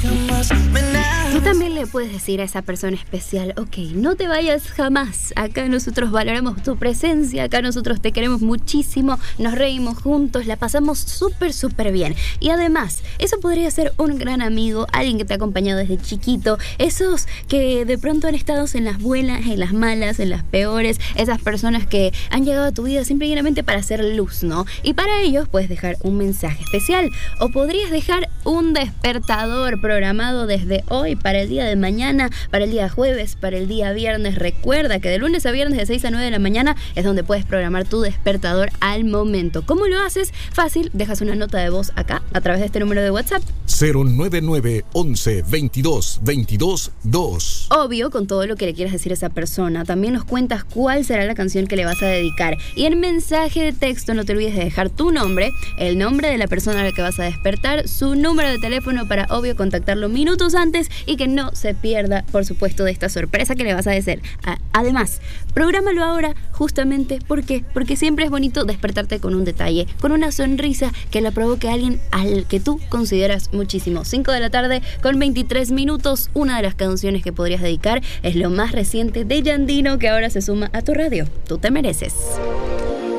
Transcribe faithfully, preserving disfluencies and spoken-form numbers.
jamás me naves. Tú también le puedes decir a esa persona especial, ok, no te vayas jamás, acá nosotros valoramos tu presencia, acá nosotros te queremos muchísimo, nos reímos juntos, la pasamos súper, súper bien. Y además, eso podría ser un gran amigo, alguien que te ha acompañado desde chiquito, esos que de pronto han estado en las buenas, en las malas, en las peores, esas personas que han llegado a tu vida simplemente para hacer luz, ¿no? Y para ellos puedes dejar un mensaje especial, o podrías dejar un despertador programado desde hoy para el día de mañana, para el día jueves, para el día viernes. Recuerda que de lunes a viernes de seis a nueve de la mañana es donde puedes programar tu despertador al momento. ¿Cómo lo haces? Fácil, dejas una nota de voz acá a través de este número de WhatsApp cero nueve nueve once veintidós veintidós dos. Obvio, con todo lo que le quieras decir a esa persona. También nos cuentas cuál será la canción que le vas a dedicar. Y en mensaje de texto no te olvides de dejar tu nombre, el nombre de la persona a la que vas a despertar, su número de teléfono para, obvio, contactarlo minutos antes y que no se pierda, por supuesto, de esta sorpresa que le vas a decir. Además, prográmalo ahora justamente, ¿por qué? Porque siempre es bonito despertarte con un detalle, con una sonrisa que la provoque a alguien al que tú consideras muchísimo. cinco de la tarde con veintitrés minutos. Una de las canciones que podrías dedicar es lo más reciente de Yandino, que ahora se suma a tu radio. Tú te mereces.